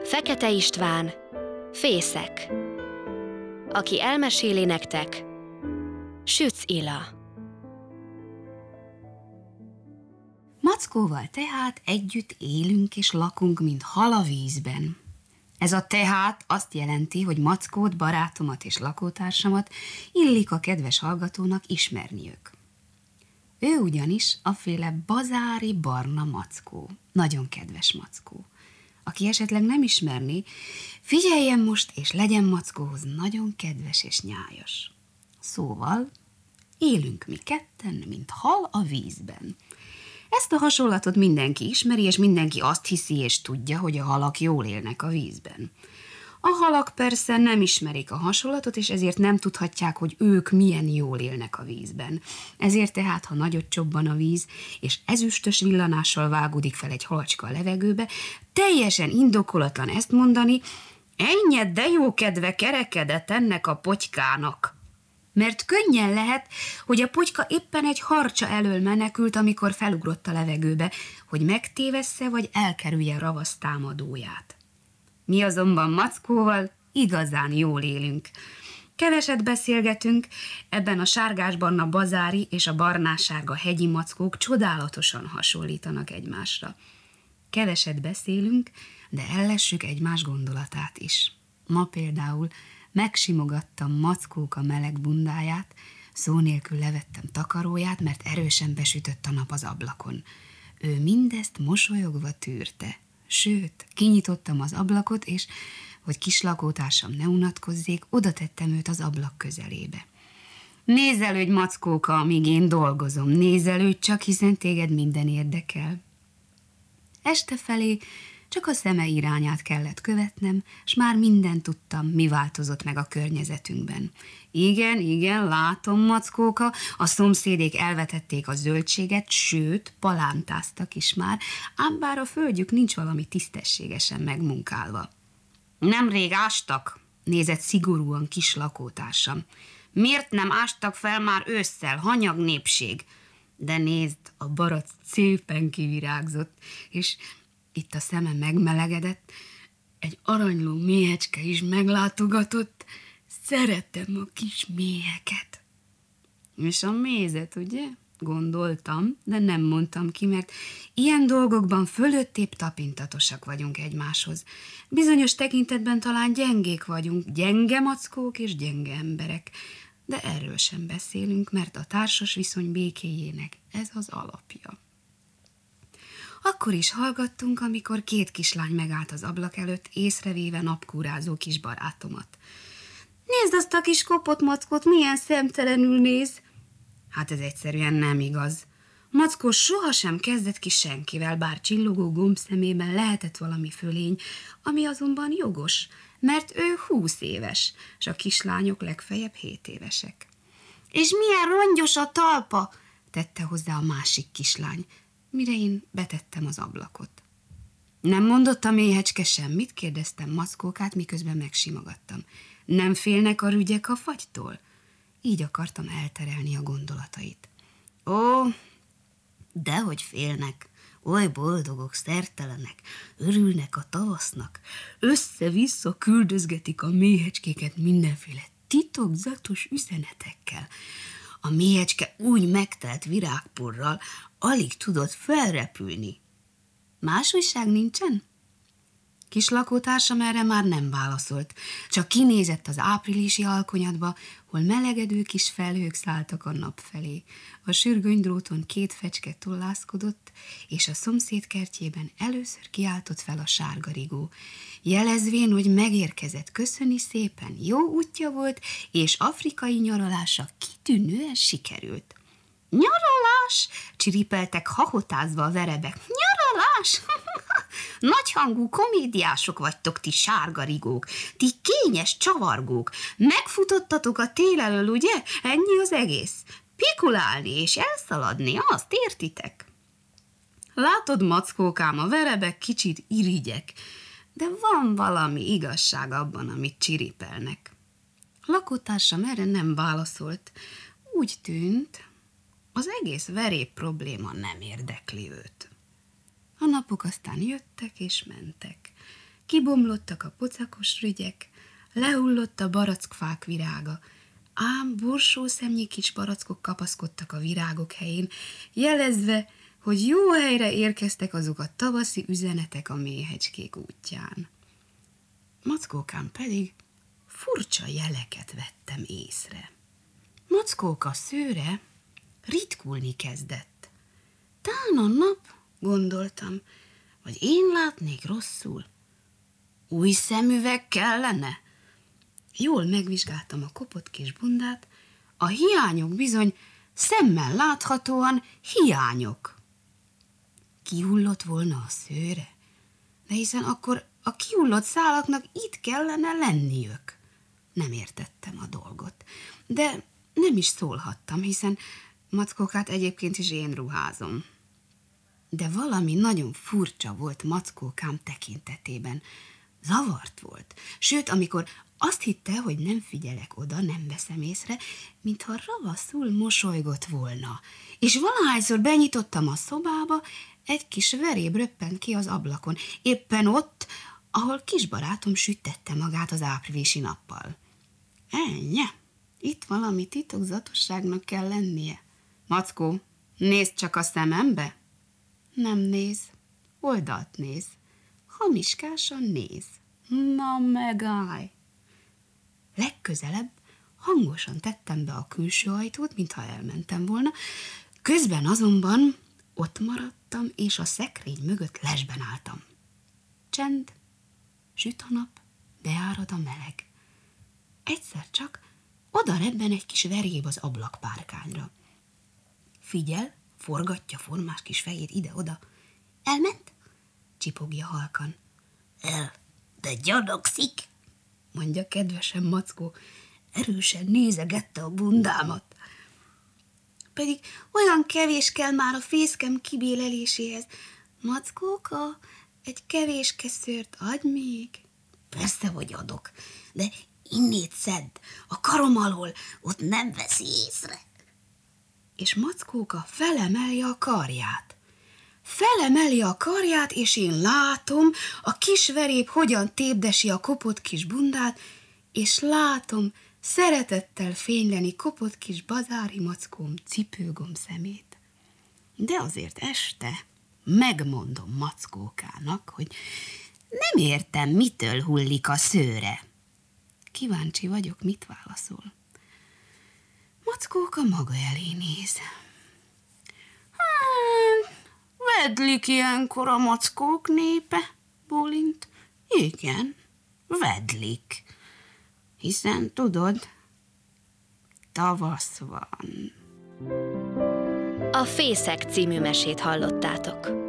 Fekete István, Fészek. Aki elmeséli nektek, Sütz Ila. Mackóval tehát együtt élünk és lakunk, mint hal a vízben. Ez a tehát azt jelenti, hogy Mackót, barátomat és lakótársamat illik a kedves hallgatónak ismerniük. Ő ugyanis aféle bazári barna mackó, nagyon kedves mackó. Aki esetleg nem ismerni, figyeljen most és legyen Mackóhoz nagyon kedves és nyájas. Szóval élünk mi ketten, mint hal a vízben. Ezt a hasonlatot mindenki ismeri, és mindenki azt hiszi és tudja, hogy a halak jól élnek a vízben. A halak persze nem ismerik a hasonlatot, és ezért nem tudhatják, hogy ők milyen jól élnek a vízben. Ezért tehát, ha nagyot csobban a víz, és ezüstös villanással vágódik fel egy halacska a levegőbe, teljesen indokolatlan ezt mondani: "Ennyi, de jó kedve kerekedett ennek a potykának." Mert könnyen lehet, hogy a potyka éppen egy harcsa elől menekült, amikor felugrott a levegőbe, hogy megtévessze vagy elkerülje ravasz támadóját. Mi azonban Mackóval igazán jól élünk. Keveset beszélgetünk, ebben a sárgásbarna bazári és a barnás-sárga hegyi mackók csodálatosan hasonlítanak egymásra. Keveset beszélünk, de ellessük egymás gondolatát is. Ma például megsimogattam Mackóka meleg bundáját, szó nélkül levettem takaróját, mert erősen besütött a nap az ablakon. Ő mindezt mosolyogva tűrte. Sőt, kinyitottam az ablakot, és, hogy kis lakótársam ne unatkozzék, oda tettem őt az ablak közelébe. Nézelődj, Mackóka, amíg én dolgozom, nézelődj csak, hiszen téged minden érdekel. Este felé csak a szeme irányát kellett követnem, s már mindent tudtam, mi változott meg a környezetünkben. Igen, látom, Mackóka, a szomszédék elvetették a zöldséget, sőt, palántáztak is már, ám bár a földjük nincs valami tisztességesen megmunkálva. Nemrég ástak, nézett szigorúan kis lakótársam. Miért nem ástak fel már ősszel, hanyag népség? De nézd, a barack szépen kivirágzott, és itt a szeme megmelegedett, egy aranyló méhecske is meglátogatott. Szeretem a kis méheket. És a mézet, ugye? Gondoltam, de nem mondtam ki, mert ilyen dolgokban fölöttébb tapintatosak vagyunk egymáshoz. Bizonyos tekintetben talán gyengék vagyunk, gyenge mackók és gyenge emberek, de erről sem beszélünk, mert a társas viszony békéjének ez az alapja. Akkor is hallgattunk, amikor két kislány megállt az ablak előtt, észrevéve napkúrázó kis barátomat. Nézd azt a kis kopott Mackót, milyen szemtelenül néz! Hát ez egyszerűen nem igaz. Mackó sohasem kezdett ki senkivel, bár csillogó gombszemében lehetett valami fölény, ami azonban jogos, mert ő 20 éves, s a kislányok legfeljebb 7 évesek. És milyen rongyos a talpa, tette hozzá a másik kislány, mire én betettem az ablakot. Nem mondott a méhecske semmit? Kérdeztem Mackókát, miközben megsimogattam. Nem félnek a rügyek a fagytól? Így akartam elterelni a gondolatait. Ó, dehogy félnek, oly boldogok, szertelenek, örülnek a tavasznak, össze-vissza küldözgetik a méhecskéket mindenféle titokzatos üzenetekkel. A méhecske úgy megtelt virágporral, alig tudott felrepülni. Más újság nincsen? Kis lakótársam erre már nem válaszolt, csak kinézett az áprilisi alkonyatba, hol melegedő kis felhők szálltak a nap felé. A sürgönydróton 2 fecske tollászkodott, és a szomszéd kertjében először kiáltott fel a sárgarigó, jelezvén, hogy megérkezett, köszöni szépen, jó útja volt, és afrikai nyaralása kitűnően sikerült. Nyaralás! Csiripeltek hahotázva a verebek. Nyaralás! Nagyhangú komédiások vagytok, ti sárgarigók, ti kényes csavargók. Megfutottatok a tél elől, ugye? Ennyi az egész. Pikulálni és elszaladni, azt értitek? Látod, Mackókám, a verebek kicsit irigyek, de van valami igazság abban, amit csiripelnek. Lakótársam erre nem válaszolt. Úgy tűnt, az egész verép probléma nem érdekli őt. A napok aztán jöttek és mentek. kibomlottak a pocakos rügyek, lehullott a barackfák virága, ám borsószemnyi kis barackok kapaszkodtak a virágok helyén, jelezve, hogy jó helyre érkeztek azok a tavaszi üzenetek a méhecskék útján. Mackókán pedig furcsa jeleket vettem észre. Mackóka szőre ritkulni kezdett. Tán a nap, gondoltam, vagy én látnék rosszul. Új szemüveg kellene? Jól megvizsgáltam a kopott kis bundát, a hiányok bizony szemmel láthatóan hiányok. Kihullott volna a szőre, de hiszen akkor a kihullott szálaknak itt kellene lenniük. Nem értettem a dolgot, de nem is szólhattam, hiszen Mackókát egyébként is én ruházom. De valami nagyon furcsa volt Mackókám tekintetében. Zavart volt, sőt, amikor azt hitte, hogy nem figyelek oda, nem veszem észre, mintha ravaszul mosolygott volna, és valahányszor benyitottam a szobába, egy kis veréb röppent ki az ablakon, éppen ott, ahol kisbarátom süttette magát az áprilisi nappal. Ennyi, itt valami titokzatosságnak kell lennie. Mackó, nézd csak a szemembe. Nem néz, oldalt néz, hamiskásan néz. Na megállj! Legközelebb hangosan tettem be a külső ajtót, mintha elmentem volna, közben azonban ott maradtam, és a szekrény mögött lesben álltam. Csend, süt a nap, beárad a meleg. Egyszer csak oda rebben egy kis veréb az ablakpárkányra. Figyel, forgatja formás kis fejét ide-oda. Elment? Csipogja halkan. El, de gyanakszik, mondja kedvesen Mackó. Erősen nézegette a bundámat. Pedig olyan kevés kell már a fészkem kibéleléséhez. Mackóka, egy kevéske szőrt adj még. Persze, hogy adok, de innét szedd, a karom alól, ott nem veszi észre. És Mackóka felemeli a karját. Felemeli a karját, és én látom, a kis veréb hogyan tépdesi a kopott kis bundát, és látom szeretettel fényleni kopott kis bazári Mackóm cipőgomb szemét. De azért este megmondom Mackókának, hogy nem értem, mitől hullik a szőre. Kíváncsi vagyok, mit válaszol. Mackóka maga elé néz. Vedlik ilyenkor a mackók népe, bólint. Igen, vedlik. Hiszen tudod, tavasz van. A Fészek című mesét hallottátok.